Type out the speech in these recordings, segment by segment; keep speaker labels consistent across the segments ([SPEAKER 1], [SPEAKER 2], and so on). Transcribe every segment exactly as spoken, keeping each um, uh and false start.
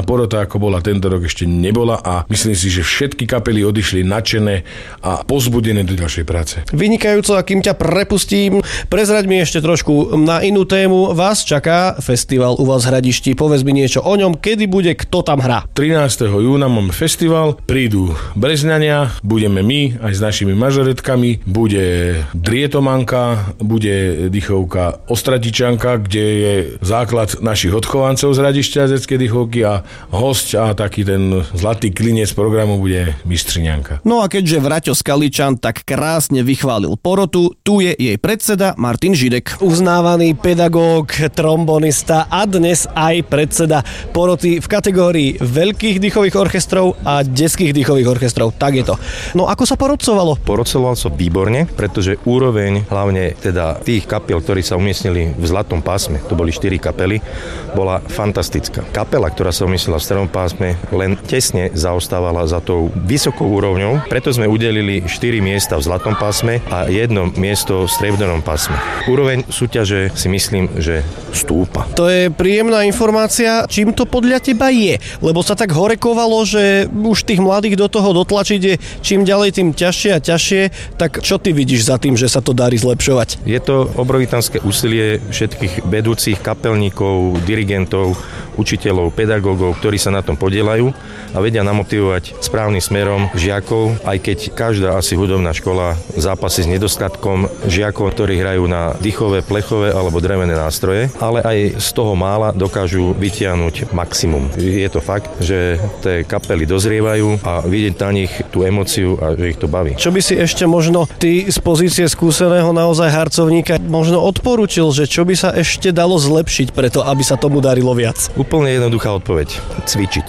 [SPEAKER 1] porota, ako bola tento rok, ešte nebola a myslím si, že všetky kapely odišli nadšené a pozbudené do ďalšej práce.
[SPEAKER 2] Vynikajúco, a kým ťa prepustím, prezraď mi ešte trošku na inú tému. Vás čaká festival u vás v Hradišti. Povedz mi niečo o ňom, kedy bude, kto tam hrá.
[SPEAKER 1] trinásteho júna máme festival, prídu Brezňania, budeme my aj s našimi mažoretkami, bude Drietomanka, bude dychovka Ostratičanka, kde je základ našich odchovancov z Hradišťa zeckej dychovky a hosť a taký ten zlatý klinec programu bude Mistriňanka.
[SPEAKER 2] No a keďže Vraťo Skaličan tak krásne vychválil porotu, tu je jej predseda Martin Židek. Uznávaný pedagóg, trombonista a dnes aj predseda poroty v kategórii veľkých dýchových orchestrov a detských dýchových orchestrov. Tak je to. No ako sa porodcovalo?
[SPEAKER 3] Porodcoval som výborne, pretože úroveň hlavne teda tých kapiel, ktorí sa umiestnili v zlatom pásme, to boli štyri kapely, bola fantastická. Kapela, ktorá sa umiestnila v strednom pásme, len tesne zaostávala za tou vysokou úrovňou, preto sme udelili štyri miesta v zlatom pásme a jedno miesto v strednom pásme. Úroveň súťaže si myslím, že stúpa.
[SPEAKER 2] To je príjemná informácia. Čím to podľa teba je? Lebo sa tak horekovalo, že už tých mladých do toho dotlačiť je čím ďalej, tým ťažšie a ťažšie. Tak čo ty vidíš za tým, že sa to darí zlepšovať?
[SPEAKER 3] Je to obrovitánske úsilie všetkých vedúcich kapelníkov, dirigentov, učiteľov, pedagógov, ktorí sa na tom podieľajú a vedia namotivovať správnym smerom žiakov, aj keď každá asi hudobná škola zápasí s nedostatkom žiakov, ktorí hrajú na dýchové, plechové alebo drevené nástroje, ale aj z toho mála dokážu vytiahnuť maximum. Je to fakt, že tie kapely dozrievajú a vidieť na nich tú emóciu a že ich to baví.
[SPEAKER 2] Čo by si ešte možno ty z pozície skúseného naozaj harcovníka možno odporučil, že čo by sa ešte dalo zlepšiť preto, aby sa tomu darilo viac?
[SPEAKER 3] Úplne jednoduchá odpoveď. Cvičiť.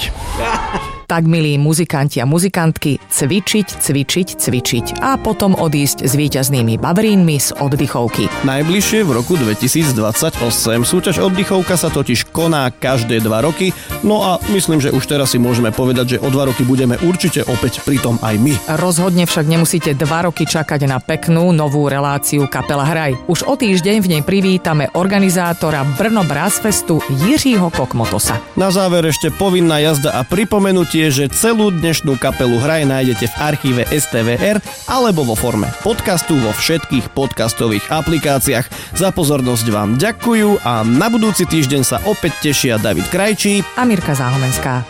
[SPEAKER 4] Tak, milí muzikanti a muzikantky, cvičiť, cvičiť, cvičiť a potom odísť s víťaznými bavrínmi z oddychovky.
[SPEAKER 2] Najbližšie v roku dvetisícdvadsaťosem. Súťaž oddychovka sa totiž koná každé dva roky, no a myslím, že už teraz si môžeme povedať, že o dva roky budeme určite opäť pritom aj my.
[SPEAKER 4] Rozhodne však nemusíte dva roky čakať na peknú novú reláciu Kapela Hraj. Už o týždeň v nej privítame organizátora Brno Brass Festu Jiřího Kokmotosa.
[SPEAKER 2] Na záver ešte povinná jazda a pripomenutie, že celú dnešnú Kapelu Hraj nájdete v archíve es té vé er alebo vo forme podcastu vo všetkých podcastových aplikáciách. Za pozornosť vám ďakujú a na budúci týždeň sa opäť tešia David Krajčí
[SPEAKER 4] a Mirka Záhomenská.